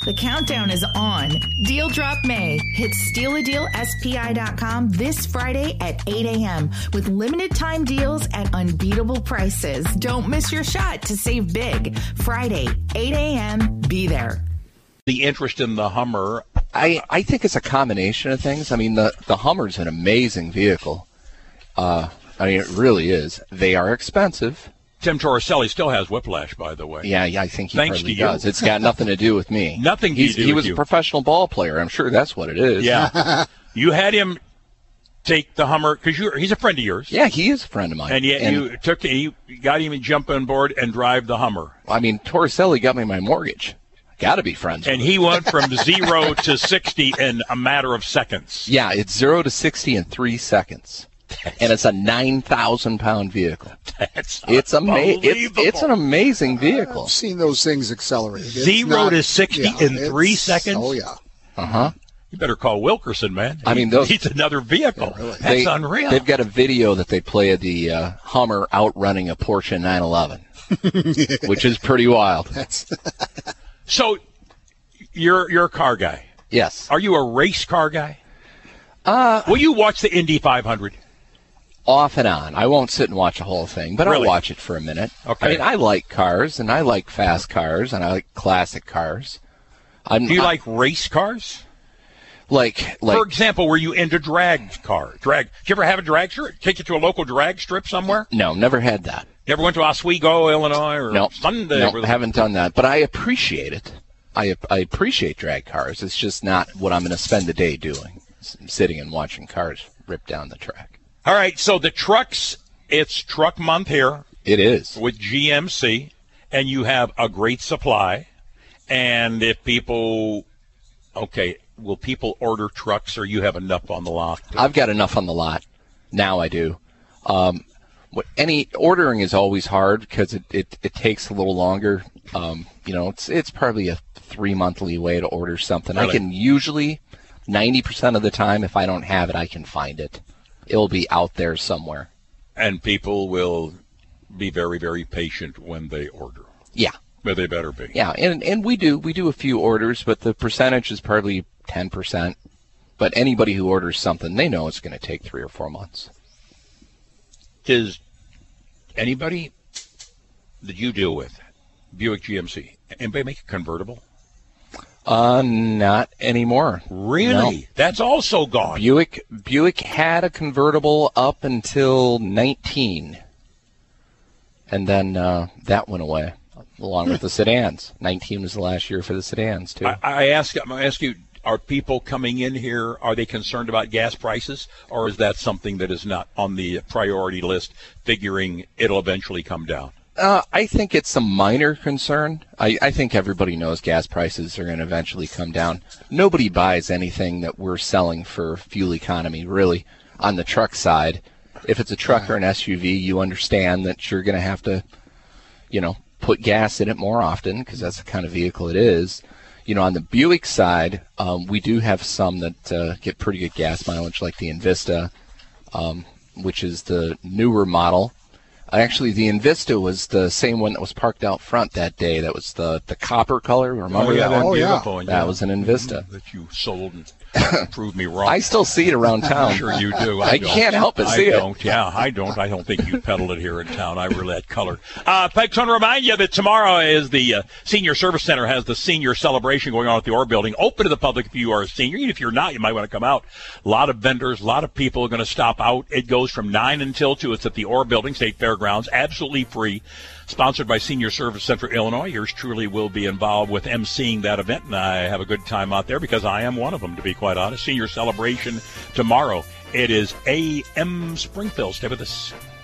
The countdown is on. Deal Drop May. Hit stealadealspi.com this Friday at 8 a.m. with limited time deals at unbeatable prices. Don't miss your shot to save big. Friday, 8 a.m. Be there. The interest in the Hummer. I think it's a combination of things. I mean, the Hummer's an amazing vehicle. I mean, it really is. They are expensive. Tim Torricelli still has whiplash, by the way. Yeah, I think he Thanks probably to you. does. It's got nothing to do with me. Nothing to do with you. He was a professional ball player. I'm sure that's what it is. Yeah. You had him take the Hummer, because he's a friend of yours. Yeah, he is a friend of mine. And yet you got him to jump on board and drive the Hummer. I mean, Torricelli got me my mortgage. Got to be friends with And him. he went from 0 to 60 in a matter of seconds. Yeah, it's 0 to 60 in 3 seconds. And it's a 9,000-pound vehicle. It's It's an amazing vehicle. I've seen those things accelerate. 0 to 60 in 3 seconds? Oh, yeah. Uh-huh. You better call Wilkerson, man. I mean, he's another vehicle. Yeah, really. That's unreal. They've got a video that they play of the Hummer outrunning a Porsche 911, which is pretty wild. So you're a car guy. Yes. Are you a race car guy? Will you watch the Indy 500? Off and on. I won't sit and watch the whole thing, but Really? I'll watch it for a minute. Okay. I mean, I like cars, and I like fast cars, and I like classic cars. Do you like race cars? Like, For example, were you into drag car? Did you ever have a drag strip? Take you to a local drag strip somewhere? no, never had that. You ever went to Oswego, Illinois, or No, Sunday? no, haven't done that, but I appreciate it. I appreciate drag cars. It's just not what I'm going to spend the day doing, sitting and watching cars rip down the track. All right, so the trucks, it's truck month here It is. with GMC, and you have a great supply. And if people, will people order trucks, or you have enough on the lot? I've got enough on the lot. Now I do. Any ordering is always hard because it takes a little longer. It's probably a 3-month leeway to order something. Really? I can usually 90% of the time, if I don't have it, I can find it. It'll be out there somewhere. And people will be very, very patient when they order. Yeah. But they better be. Yeah, and we do a few orders, but the percentage is probably 10%. But anybody who orders something, they know it's going to take 3 or 4 months. Does anybody that you deal with, Buick GMC, anybody make a convertible? Not anymore. Really? No. That's also gone. Buick had a convertible up until 19, and then that went away, along with the sedans. 19 was the last year for the sedans too. I'm going to ask you, are people coming in here, are they concerned about gas prices, or is that something that is not on the priority list, figuring it'll eventually come down? I think it's a minor concern. I think everybody knows gas prices are going to eventually come down. Nobody buys anything that we're selling for fuel economy, really, on the truck side. If it's a truck or an SUV, you understand that you're going to have to, put gas in it more often because that's the kind of vehicle it is. On the Buick side, we do have some that get pretty good gas mileage, like the Invista, which is the newer model. Actually, the Invista was the same one that was parked out front that day. That was the copper color. Remember that one? Oh, yeah. Beautiful, That was an Invista. That you sold and proved me wrong. I still see it around town. I'm sure you do. I can't help but see it. I don't. Yeah, I don't. I don't think you peddled it here in town. I really had color. Pegs, want to remind you that tomorrow is the Senior Service Center has the senior celebration going on at the Orr Building. Open to the public if you are a senior. Even if you're not, you might want to come out. A lot of vendors, a lot of people are going to stop out. It goes from 9 until 2. It's at the Orr Building, State Fairgrounds. Absolutely free. Sponsored by Senior Service Center Illinois. Yours truly will be involved with emceeing that event, and I have a good time out there because I am one of them, to be quite honest. Senior celebration tomorrow. It is A.M. Springfield. Stay with us.